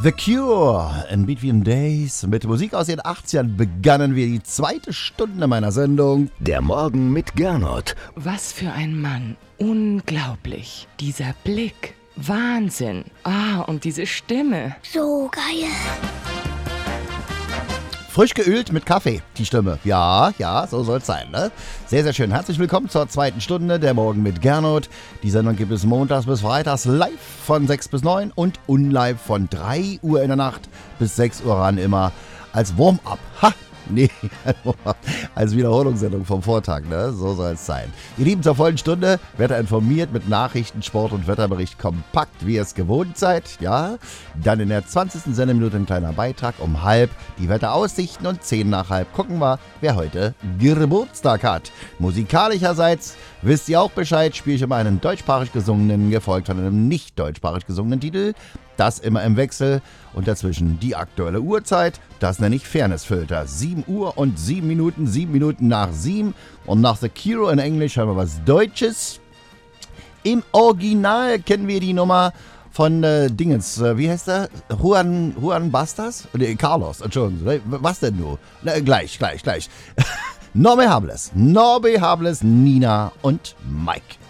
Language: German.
The Cure in Between Days. Mit Musik aus den 80ern begannen wir die zweite Stunde meiner Sendung. Der Morgen mit Gernot. Was für ein Mann. Unglaublich. Dieser Blick. Wahnsinn. Und diese Stimme. So geil. Frisch geölt mit Kaffee, die Stimme. Ja, so soll's sein, ne? Sehr, sehr schön. Herzlich willkommen zur zweiten Stunde, der Morgen mit Gernot. Die Sendung gibt es montags bis freitags live von 6 bis 9 und unlive von 3 Uhr in der Nacht bis 6 Uhr ran immer als Warm-up. Als Wiederholungssendung vom Vortag, ne? So soll es sein. Ihr Lieben, zur vollen Stunde, Wetter informiert mit Nachrichten, Sport und Wetterbericht kompakt, wie ihr es gewohnt seid, ja? Dann in der 20. Sendeminute ein kleiner Beitrag um halb, die Wetteraussichten und 10 nach halb gucken wir, wer heute Geburtstag hat. Musikalischerseits wisst ihr auch Bescheid, spiele ich immer einen deutschsprachig gesungenen, gefolgt von einem nicht deutschsprachig gesungenen Titel. Das immer im Wechsel und dazwischen die aktuelle Uhrzeit. Das nenne ich Fairnessfilter. 7 Uhr und 7 Minuten, 7 Minuten nach 7. Und nach The Cure in Englisch haben wir was Deutsches. Im Original kennen wir die Nummer von Dingens, wie heißt der? Juan Bastas? Carlos, Entschuldigung. Was denn nur? Gleich. Norbe Hables, Nina und Mike.